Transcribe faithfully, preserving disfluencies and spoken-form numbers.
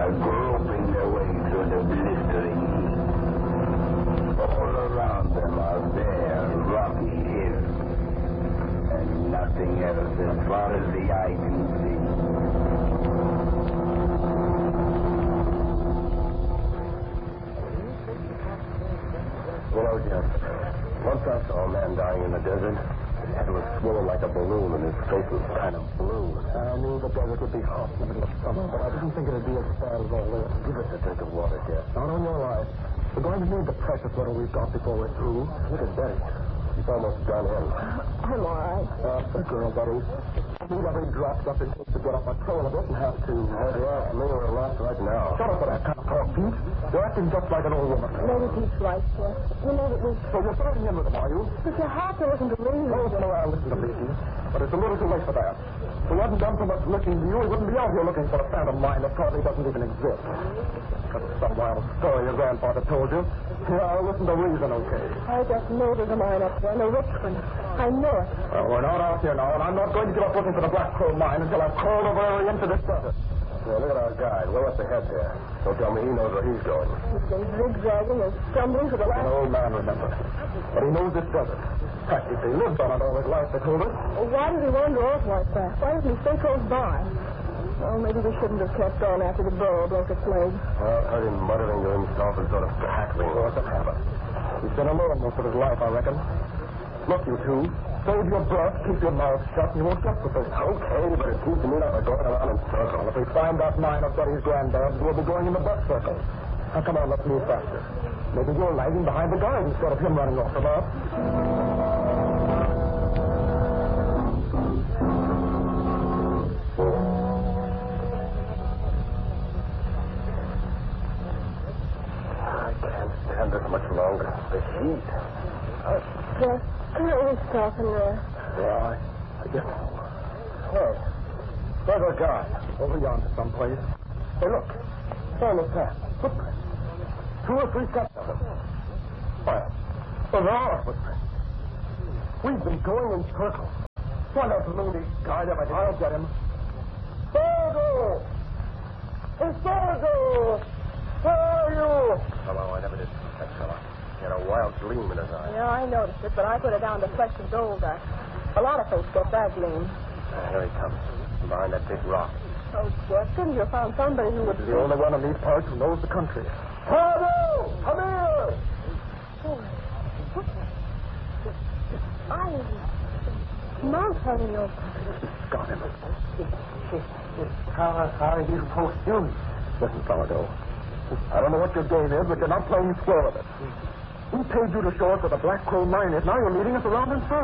are groping their way through the blistering heat. All around them are bare, rocky hills, and nothing else as far as the eye can see. You know, Jeff, once I saw a man dying in the desert. His head was swollen like a balloon, and his face was kind of blue. I knew the desert would be hot in the middle of summer, but I didn't think it would be as bad as all this. Give us a drink of water, Jeff. Not on your life. We're going to need the precious water we've got before we're through. Look at Betty. She's almost gone in. I'm all right. Uh, the girl, Betty. I need every drop up in case to get off my trail. I don't have to. Oh, yeah, me we're lost right now. Shut up with that kind of talk, Pete. You're acting just like an old woman. Maybe Pete's right, Jeff. You know that we... So you're throwing in with him, are you? But you have to listen to me. Oh, you know, I'll listen to Pete. But it's a little too late for that. If we hadn't done so much listening to you, we wouldn't be out here looking for a phantom mine that probably doesn't even exist. That's some wild story your grandfather told you. Yeah, I'll listen to reason, okay? I just know there's a mine up there, and a rich one. I know it. Well, we're not out here now, and I'm not going to give up looking for the Black Crow mine until I've crawled over every inch of this desert. Yeah, look at our guide, way up ahead there. Don't tell me he knows where he's going. He's been zigzagging and stumbling for the An last... old man, remember. But he knows this desert. Practically lived on it all his life, they told us. Well, why does he wander off like that? Why doesn't he stay close by? Well, maybe we shouldn't have kept on after the burro broke its leg. Well, I heard him muttering to himself and sort of cackling. Oh, it's a habit. He's been alone most of his life, I reckon. Look, you two. Save your breath, keep your mouth shut, and you won't get the thing. Okay, but it seems to me like we're going around in circles. If we find that mine of Betty's granddad, we'll be going in the buck circle. Now, come on, let's move faster. Maybe you're lagging behind the guide instead of him running off the bus. I can't stand it much longer. The heat. Uh, Jeff, can I stop in there? Yeah, I, I guess. Hey, where's our guide? Over yonder someplace. Hey, look. On the path. Footprints. Two or three sets of them. Why, well, there are footprints. We've been going in circles. Why not loony guide ever? I'll get him. Fargo! Hey, Fargo! Where are you? Hello, I never did see that fellow. He had a wild gleam in his eye. Yeah, I noticed it, but I put it down to flesh and gold dust. A lot of folks get that gleam. Uh, here he comes. Behind that big rock. Oh, Jeff, couldn't you have found somebody who would... He's the only one in these parts who knows the country. Fargo! Come here! Oh, what's that? His eyes. His mouth hanging open. Got him. How, how are you supposed to do it? Listen, Fargo. I don't know what your game is, but you're not playing square with it. We paid you to show us where the Black Crow mine is. Now you're leading us around in circles.